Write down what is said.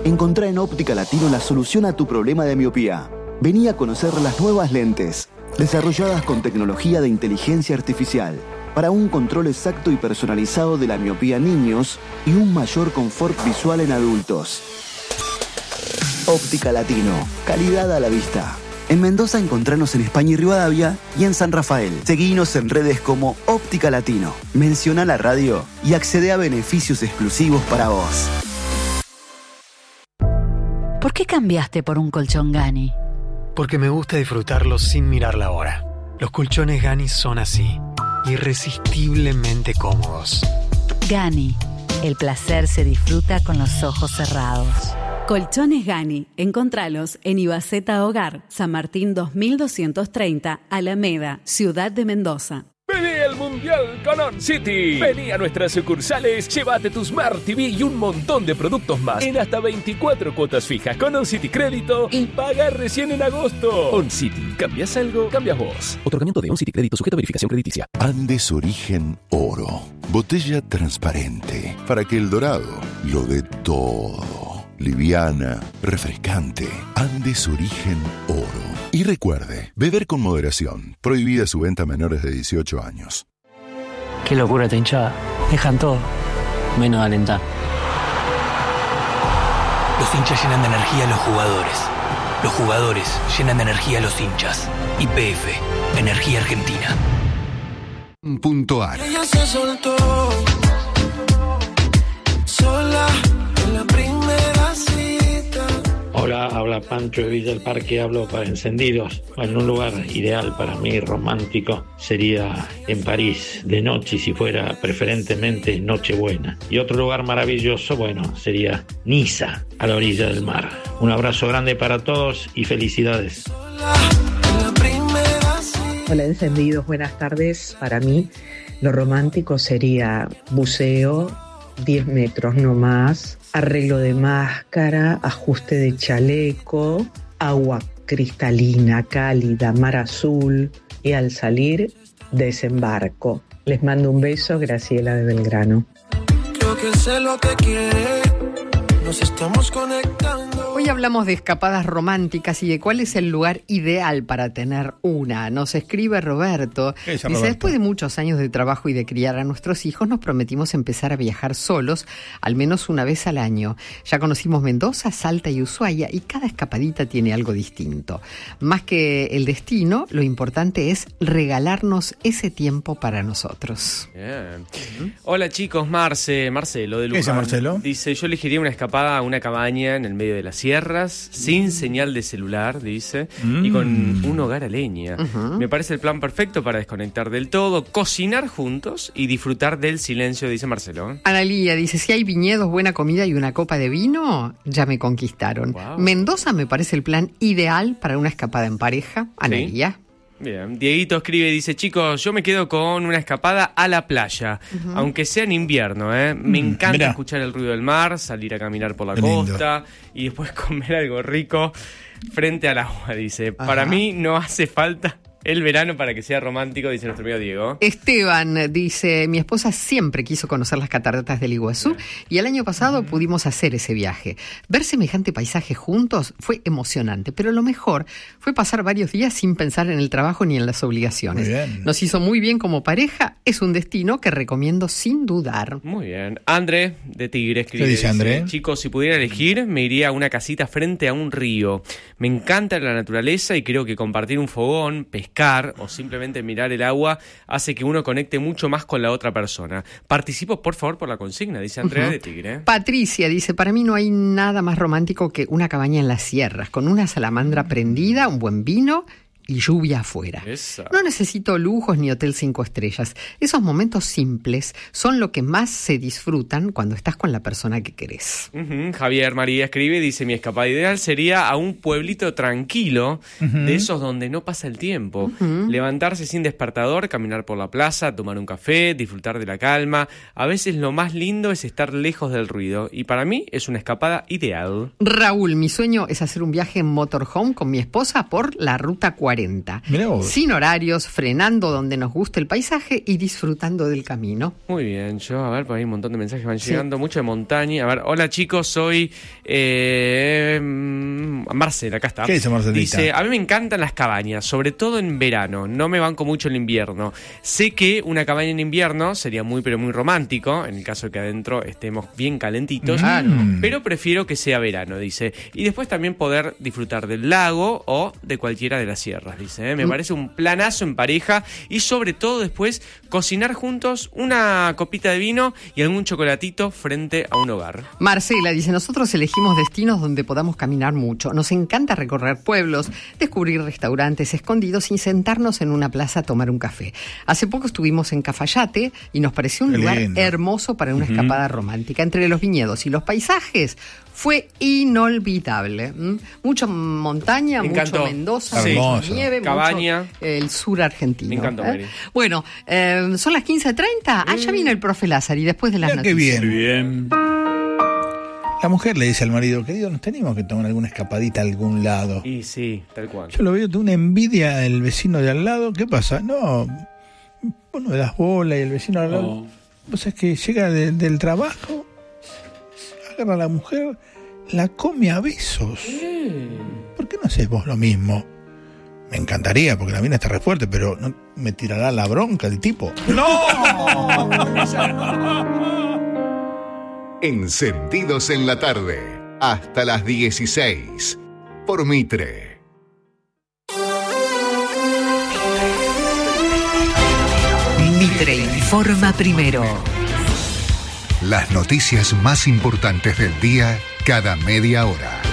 Encontrá en Óptica Latino la solución a tu problema de miopía. Vení a conocer las nuevas lentes, desarrolladas con tecnología de inteligencia artificial, para un control exacto y personalizado de la miopía en niños y un mayor confort visual en adultos. Óptica Latino, calidad a la vista. En Mendoza encontranos en España y Rivadavia y en San Rafael. Seguinos en redes como Óptica Latino. Menciona la radio y accede a beneficios exclusivos para vos. ¿Por qué cambiaste por un colchón Gani? Porque me gusta disfrutarlo sin mirar la hora. Los colchones Gani son así, irresistiblemente cómodos. Gani, el placer se disfruta con los ojos cerrados. Colchones Gani, encontralos en Ibaceta Hogar, San Martín 2230, Alameda, Ciudad de Mendoza. Vení al Mundial con On City. Vení a nuestras sucursales, llévate tu Smart TV y un montón de productos más en hasta 24 cuotas fijas con On City Crédito y paga recién en agosto. On City, ¿cambias algo? Cambias vos. Otorgamiento de On City Crédito sujeto a verificación crediticia. Andes Origen Oro. Botella transparente para que el dorado lo dé todo. Liviana, refrescante. Andes Origen Oro. Y recuerde, beber con moderación. Prohibida su venta a menores de 18 años. Qué locura esta hinchada. Dejan todo, menos alentar. Los hinchas llenan de energía a los jugadores. Los jugadores llenan de energía a los hinchas. YPF, Energía Argentina. .ar. Ella se soltó sola en la primera cita. Hola, habla Pancho de Villa del Parque, hablo para encendidos. Bueno, un lugar ideal para mí, romántico, sería en París, de noche, si fuera preferentemente Nochebuena. Y otro lugar maravilloso, bueno, sería Niza, a la orilla del mar. Un abrazo grande para todos y felicidades. Hola encendidos, buenas tardes. Para mí lo romántico sería buceo, 10 metros no más, arreglo de máscara, ajuste de chaleco, agua cristalina, cálida, mar azul y al salir desembarco. Les mando un beso, Graciela de Belgrano. Creo que sé lo que quiere, nos estamos conectando. Hoy hablamos de escapadas románticas y de cuál es el lugar ideal para tener una. Nos escribe Roberto. Dice, Roberto? Después de muchos años de trabajo y de criar a nuestros hijos, nos prometimos empezar a viajar solos, al menos una vez al año. Ya conocimos Mendoza, Salta y Ushuaia y cada escapadita tiene algo distinto. Más que el destino, lo importante es regalarnos ese tiempo para nosotros. Bien. Hola chicos, Marcelo de Luján. ¿Qué dice Marcelo? Dice, yo elegiría una escapada a una cabaña en el medio de las sierras, sin señal de celular, dice, y con un hogar a leña. Me parece el plan perfecto para desconectar del todo, cocinar juntos y disfrutar del silencio, dice Marcelo. Analía dice, si hay viñedos, buena comida y una copa de vino, ya me conquistaron. Wow. Mendoza me parece el plan ideal para una escapada en pareja. Analía. ¿Sí? Bien, Dieguito escribe, dice, chicos, yo me quedo con una escapada a la playa, aunque sea en invierno, Me encanta escuchar el ruido del mar, salir a caminar por la costa y después comer algo rico frente al agua, dice. Ajá. Para mí no hace falta el verano para que sea romántico, dice nuestro amigo Diego. Esteban dice, mi esposa siempre quiso conocer las cataratas del Iguazú y el año pasado pudimos hacer ese viaje. Ver semejante paisaje juntos fue emocionante, pero lo mejor fue pasar varios días sin pensar en el trabajo ni en las obligaciones. Nos hizo muy bien como pareja, es un destino que recomiendo sin dudar. Muy bien. André, de Tigre, escribe, ¿Qué dice André? chicos, si pudiera elegir, me iría a una casita frente a un río. Me encanta la naturaleza y creo que compartir un fogón, pescar o simplemente mirar el agua hace que uno conecte mucho más con la otra persona. Participo, por favor, por la consigna, dice Andrea de Tigre. Patricia dice, para mí no hay nada más romántico que una cabaña en las sierras, con una salamandra prendida, un buen vino y lluvia afuera. Esa. No necesito lujos ni hotel 5 estrellas. Esos momentos simples son lo que más se disfrutan cuando estás con la persona que querés. Javier María escribe, dice, mi escapada ideal sería a un pueblito tranquilo, de esos donde no pasa el tiempo. Levantarse sin despertador, caminar por la plaza, tomar un café, disfrutar de la calma. A veces lo más lindo es estar lejos del ruido y para mí es una escapada ideal. Raúl, mi sueño es hacer un viaje en motorhome con mi esposa por la ruta 40. lenta, Mirá vos. sin horarios, frenando donde nos guste el paisaje y disfrutando del camino. Muy bien, a ver, por ahí un montón de mensajes van llegando, mucho de montaña. A ver, hola chicos, soy Marcela, acá está. ¿Qué dice Marcelita? Dice, a mí me encantan las cabañas, sobre todo en verano, no me banco mucho el invierno. Sé que una cabaña en invierno sería muy pero muy romántico, en el caso de que adentro estemos bien calentitos, pero prefiero que sea verano, dice. Y después también poder disfrutar del lago o de cualquiera de las sierras, dice. Me parece un planazo en pareja y sobre todo después cocinar juntos una copita de vino y algún chocolatito frente a un hogar. Marcela dice, nosotros elegimos destinos donde podamos caminar mucho. Nos encanta recorrer pueblos, descubrir restaurantes escondidos y sentarnos en una plaza a tomar un café. Hace poco estuvimos en Cafayate y nos pareció un lugar hermoso para una escapada romántica. Entre los viñedos y los paisajes fue inolvidable. Mucha montaña, mucho Mendoza, mucha nieve, cabaña, mucho el sur argentino. Me encantó, Bueno, son las 15:30. Ya viene el profe Lázari después de las noticias. Qué bien. La mujer le dice al marido, querido, nos tenemos que tomar alguna escapadita a algún lado. Y sí, tal cual. Yo lo veo de una envidia del vecino de al lado. ¿Qué pasa? No, vos no me das bola y el vecino de al lado. Vos sabés que llega del trabajo, agarra a la mujer, la come a besos. ¿Por qué no haces vos lo mismo? Me encantaría, porque la mina está re fuerte, pero no me tirará la bronca el tipo. ¡No! Encendidos en la tarde, hasta las 16, por Mitre. Mitre informa primero. Las noticias más importantes del día, cada media hora.